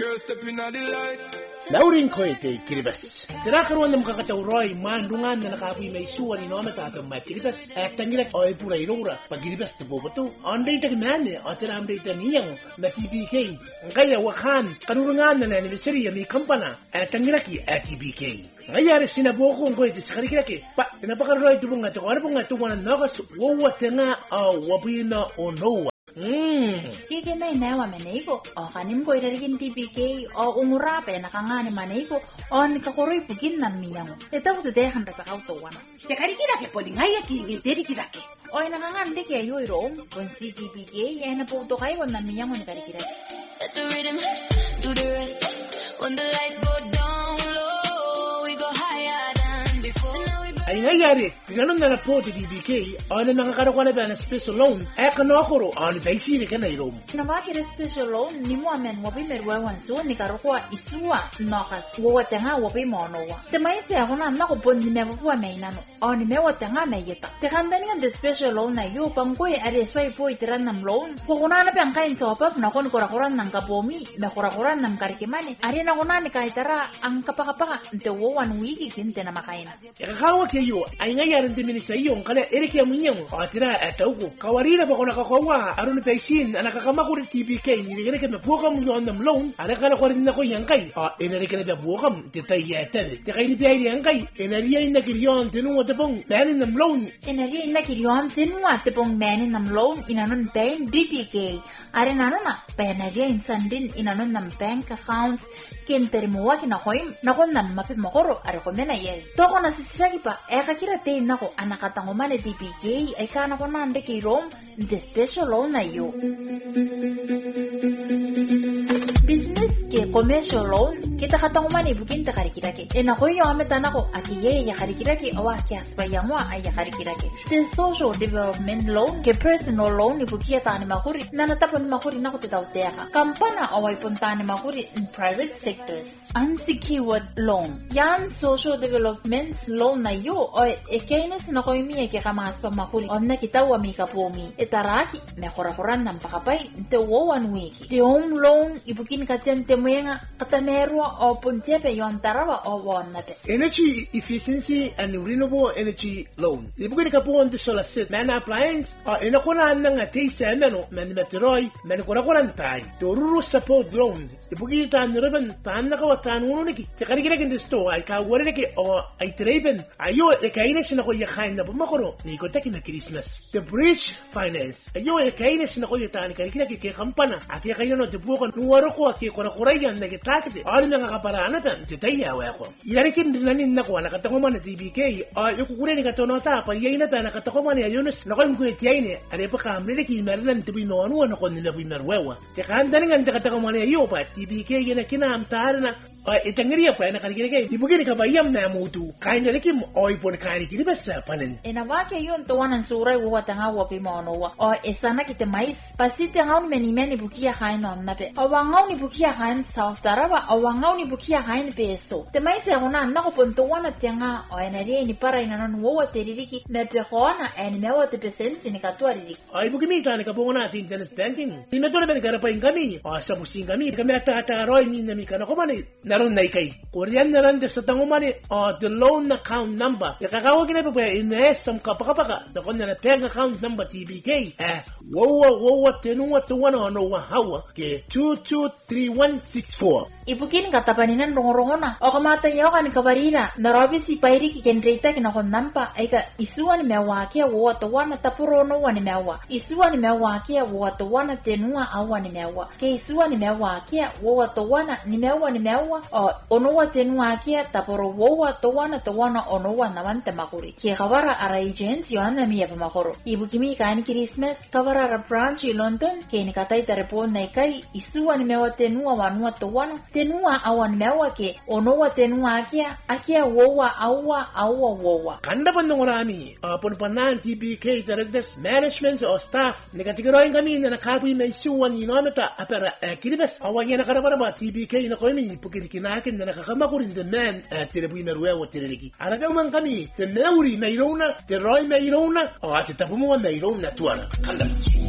girl stepping out the light. Laurin koite kiribas. Tirakar wanda makakatauroy mandungan na nakapoy may suwa ni Noma tatang mat kiribas. Tangilak oy pura irura pag kiribas te bobato. Onday tagmane o tiramday taniyang na TBK. Kaya wakan kanurungan na anniversary ni kampana tangilaki TBK. Ngayari sinaboko ko ito sa karikiraki. Pa, pinapakaroy ito mga ito. Ano po nga ito mga nakas wawate nga wabina o no. Kiki na inawa maneko o kanim ko irarigin TBK o umurape nakangani maneko o nikakuroy pugin na miyang ito ko dehan rakakautuwan te karikiraki po di ngaya kirikiraki o nakangandi kaya yu irong kung si TBK ay naputo kayo na miyang ni karikiraki. Let the rhythm do the rest. When the lights go down low, we go higher than before. Ay ngayari, ganun na po ti TBK o na nakakaroon na special loan kanokoro o baisiri ka na irom. Namaki special loan ni mo amen wabi merwewan so ni karokwa isua nokas wawate nga wabi monowa. Te maisi ako na nakupon ni mewapuwa mainano o ni mewate nga mayeta. Te kandani nga the special loan na yu pangkoy aresway po itiran ng loan kukuna na piyang kain sopap na kon kurakuran ng kapomi me kurakuran ng karikimani ari na kuna ni kahitara ang kapakapaka nte wawan wiki kinte na makaina. Ikakawa kayo ay ngayaran din sa iyo kala erikya mo niyo o atira atawko kawarira ba ko nakakawa aron paisin nakakamakuri TBK niligyan ka mabuka mo yon ng loan ara kala ko rin ako yang kay enerika na buka titayete te kay ni piyay yang kay enariya na kiryon tinungo tapong manin ng loan enariya na kiryon tinungo tapong manin ng loan inanon bank DBK ara nanon na penariya insandin inanon ng bank accounts kintermuwa kinakoy nakon nan mapimokoro ara ko mena yel to ko nasisagi pa kira te nako anakatangomane TBK ay kana ko nande kay Rom the special loan na yo business ke commercial loan kita katangomane bukin ta karikirake nako yo ametana ko akiye ya karikirake awa kias pa yamwa ay ya karikirake the social development loan ke personal loan ni bukia tani makuri nanatapon makuri nako titawteaka kampana away puntani makuri in private sectors unsecured loan yan social development loan na yo ekainis na ko imiye ke kamas pa makuli onna kitawa mi kapomi etaraki me khorakoran nam pakapay nte wo one week the home loan ibukin katente moyenga katanerwa o puntepe yon tarawa o wonate energy efficiency and renewable energy loan ibukin kapon de solar set man appliance ina kona nanga teisa meno man metroy man korakoran tai toruru support loan ibukin tan ribbon tan nakawatan ununiki tekari kira kende sto ay ka wareke o ay treben ayo ekainis na ko yakain na bumakoro ni ko taki na Christmas the bridge finance ayo ekainis na ko yatani kaya kike kampana ati kayo no debuko nuwaro ko aki ko na kurayan na gitakte ari na kaparana tan titaya wa ko yarikin dinanin na ko nakatangoman na TBK yukukure ni katonota pa yayina ta nakatakoman ya Yunus na ko yung kuyetiyay ari pa kamre ki merlan tibi no anu na ko nila bi merwewa te kandan nga nakatakoman ya yo pa TBK gina kinamtar na itangiriya pa na kanigirigay ibugin ka bayam na mutu kain na likim pon kain kiribasa panen enawake yon to wanan surai wo tanga wo pimono wa o esana kite mais pasite ngaun meni bukia kain on nape awangau ni bukia kain South Tarawa awangau ni bukia kain peso te mais ya ona na ko ponto wana tenga o enari ni para inanon wo teririki me pekona en mewo te percent ni katwari ay bugimi ta ni kapona at internet banking ni meto na ben garapa ingami sa busing kami ata roy ni na mi kana ko mani naron na ikay Korean na ran sa tangumani the loan account number yakakawagin na pa inesam kapakapaka dakon na bank account number TBK wowa tenunga tuwana no hawa ke 223164 ibukin katapaninan rongorongona o kamata yaw kan kabarira narabi si pairi ki kendreta kinakon nampa ay ka isuan mewake wo tuwana tapurono wani mewa isuan mewake wo tuwana tenunga awani mewa ke isuan mewake wo tuwana ni mewa onowa tenua kia taporo wowa towana onowa nawante makuri kia kawara ara agents yohana miya pamakoro ibukimi kaani Christmas kawara ara branch London kini katai tarepon na ikai isuwa ni mewa tenua wanua towana tenua awan mewa ke onowa tenua akia wowa awa wowa kanda pandongorami pon panan TBK directors management or staff negatigiroin kami na nakapoy may isuwan inometa apera kiribas awanya na karabara TBK na komi kinakin na nakakamakurin the man tirabuy merwewa tireliki araga man kami te meuri meirona te roy meirona o ate tapumo meirona tuana kanda